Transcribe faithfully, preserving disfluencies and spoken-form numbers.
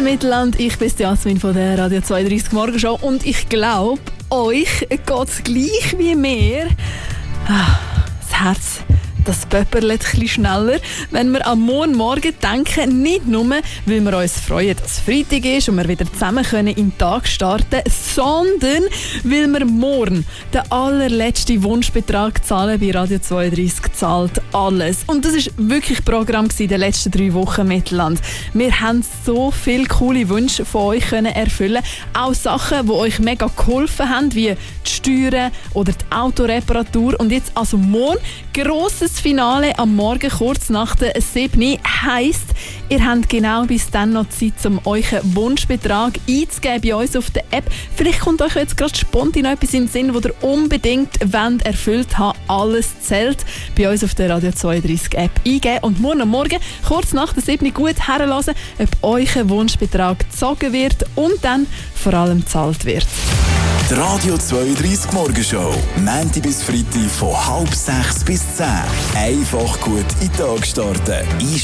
Mittelland, ich bin Jasmin von der Radio zweiunddreißig Morgenshow und ich glaube, euch geht es gleich wie mir. Ah, das Herz, das pöpperlet ein bisschen schneller, wenn wir am Morgen Morgen denken, nicht nur, weil wir uns freuen, dass es Freitag ist und wir wieder zusammen können in den Tag starten, sondern weil wir morgen den allerletzten Wunschbetrag zahlen. Bei Radio zweiunddreißig zahlt alles. Und das war wirklich Programm in den letzten drei Wochen Mittelland. Wir haben so viele coole Wünsche von euch können erfüllen. Auch Sachen, die euch mega geholfen haben, wie die Steuern oder die Autoreparatur. Und jetzt also morgen grosses Finale am Morgen kurz nach der sieben heisst, ihr habt genau bis dann noch Zeit, um euren Wunschbetrag einzugeben bei uns auf der App. Vielleicht kommt euch jetzt gerade spontan etwas in den Sinn, das ihr unbedingt wollt, erfüllt habt. Alles zählt. Bei uns auf der Radio zweiunddreißig App eingeben und morgen am Morgen kurz nach der sieben gut herlassen, ob euer Wunschbetrag gezogen wird und dann vor allem gezahlt wird. Die Radio zweiunddreißig Morgenshow. Montag bis Freitag von halb sechs bis zehn. Einfach gut in den Tag starten.